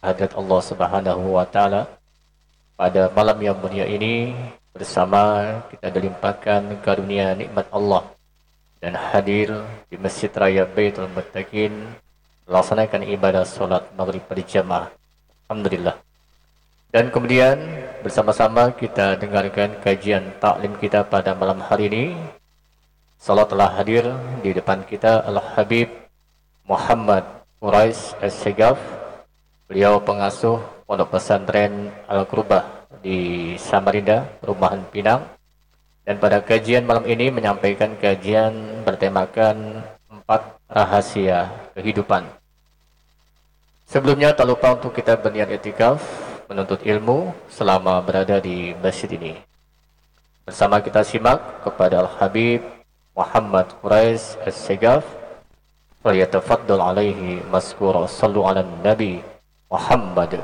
kehadirat Allah Subhanahu wa taala pada malam yang mulia ini, bersama kita dilimpahkan karunia nikmat Allah dan hadir di Masjid Raya Baitul Muttaqin melaksanakan ibadah salat maghrib berjamaah. Alhamdulillah. Dan kemudian bersama-sama kita dengarkan kajian taklim kita pada malam hari ini. Salat telah hadir di depan kita Al-Habib Muhammad Quraish As-Segaf. Beliau pengasuh Pondok Pesantren Al-Qurbah di Samarinda, Perumahan Pinang. Dan pada kajian malam ini menyampaikan kajian bertemakan 4 rahasia kehidupan. Sebelumnya tak lupa untuk kita berniat i'tikaf menuntut ilmu selama berada di masjid ini. Bersama kita simak kepada Al-Habib Muhammad Quraish As-Segaf. Falyatafaddal alaihi maskura. Sallu ala Nabi Muhammad.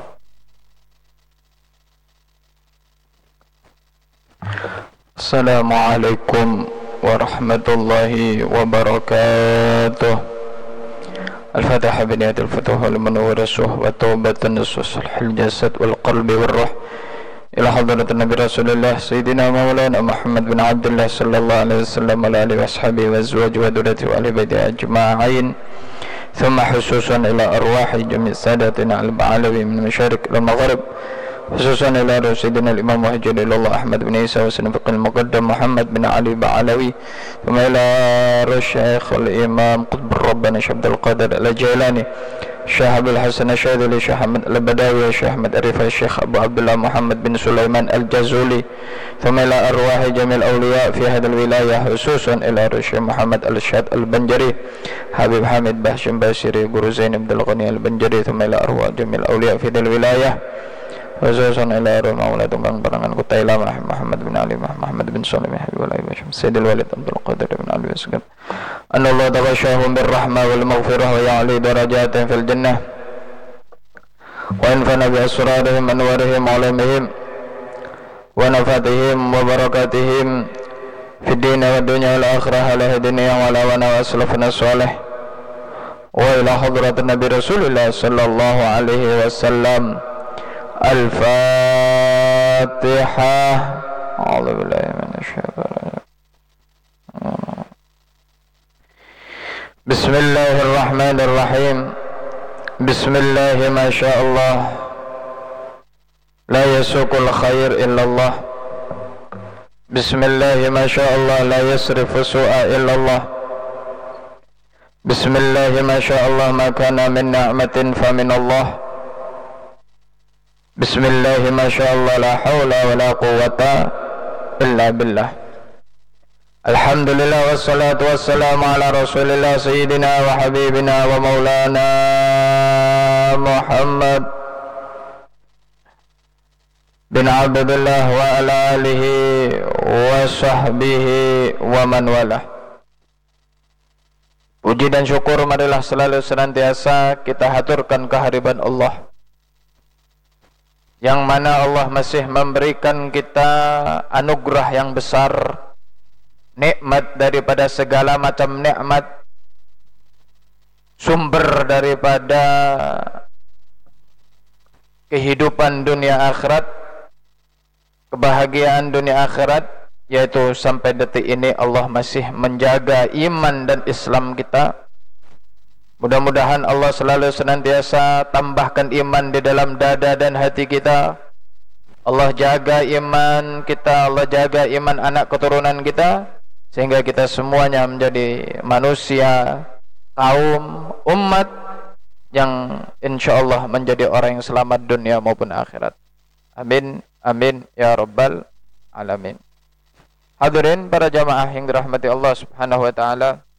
Assalamualaikum warahmatullahi wabarakatuh. Al-Fatihah biniyatil futuh wal munawwir as-suh wa taubatan as-sulhul jasad wal qalbi wal ruh ila hadratin Nabi Rasulullah Sayyidina Maulana Muhammad bin Abdullah sallallahu alaihi wasallam wa alihi wa ashabihi wa azwajihi wa dhurriyyatihi wa ahli baitihi ajma'in. Thumma khususan ila arwahi jami' sadatina al-ba'alawi min masyarik wal maghrib, khususan ila Sayyidina al-Imam Muhajjir ilallah Ahmad bin Isa wa Sanafiq al-Muqaddam Muhammad bin Ali Ba'alawi, thumma ila Syekh al-Imam Qutb Rabbana Syekh Abdul Qadir al-Jailani, Syekh Abdul Hasan Asyadili, Syekh Ahmad al-Badawi, Syekh Ahmad Arifah, Syekh Abu Abdullah Muhammad bin Sulaiman al-Jazuli, thumma ila arwahi jamil awliya fi hadal wilayah, khususan ila Syekh Muhammad al-Syad al-Banjari, Habib Hamid Bahshim Basiri, Guru Zain Abdul Ghani al-Banjari, thumma ila arwah jamil awliya fi hadal wilayah, khususan ila arwah maula tumbang barangan Kutaila Muhammad bin Ali Muhammad bin Salim Habibullah Basham Sayyidil Walid Abdul Qadir bin Ali Wasgab, anna Allah taghashahum birrahmah wal maghfirah wa ya'li darajatin fil jannah wa anfana bi asrarihim anwarihim alamihim wa nafatihim wa barakatihim fid din wa dunya wal akhirah ala hadina wa ala wa aslafna salih wa ila hadratin Nabi Rasulullah sallallahu alaihi wasallam. Al-Fatihah. A'udzu billahi minasyaitonir rajim. Bismillahirrahmanirrahim. Bismillah ma sya'allah. La yasuqul khair illallah. Bismillah ma sya'allah la yasrifu su'a illallah. Bismillah ma sya'allah ma kana min ni'matin fa min Allah. Bismillah ma sya'allah la hawla wa la quwwata illa billah. Alhamdulillah wassalatu wassalamu ala Rasulillah sayyidina wa habibina wa maulana Muhammad bin Abdullah wa ala alihi wa sahbihi wa man walah. Puji dan syukur marilah selalu senantiasa kita haturkan kehadiran Allah, yang mana Allah masih memberikan kita anugerah yang besar, nikmat daripada segala macam nikmat, sumber daripada kehidupan dunia akhirat, kebahagiaan dunia akhirat, yaitu sampai detik ini Allah masih menjaga iman dan Islam kita. Mudah-mudahan Allah selalu senantiasa tambahkan iman di dalam dada dan hati kita. Allah jaga iman kita, Allah jaga iman anak keturunan kita, sehingga kita semuanya menjadi manusia, kaum, umat yang insyaallah menjadi orang yang selamat dunia maupun akhirat. Amin, amin, ya rabbal alamin. Hadirin para jamaah yang dirahmati Allah subhanahu wa ta'ala,